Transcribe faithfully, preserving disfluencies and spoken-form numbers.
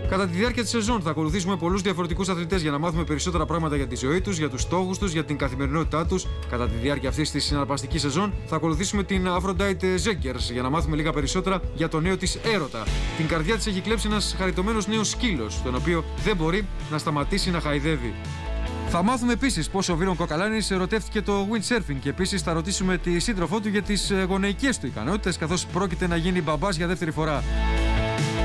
Κατά τη διάρκεια της σεζόν θα ακολουθήσουμε πολλούς διαφορετικούς αθλητές για να μάθουμε περισσότερα πράγματα για τη ζωή τους, για τους στόχους τους, για την καθημερινότητά τους. Κατά τη διάρκεια αυτής της συναρπαστικής σεζόν θα ακολουθήσουμε την Aphrodite Zenkers για να μάθουμε λίγα περισσότερα για το νέο της έρωτα. Την καρδιά της έχει κλέψει ένας χαριτωμένος νέος σκύλος, τον οποίο δεν μπορεί να σταματήσει να χαϊδεύει. Θα μάθουμε επίσης πώς ο Βίρον Κοκαλάνης ερωτεύτηκε το windsurfing και επίσης θα ρωτήσουμε τη σύντροφό του για τις γονεϊκές του ικανότητες, καθώς πρόκειται να γίνει μπαμπάς για δεύτερη φορά.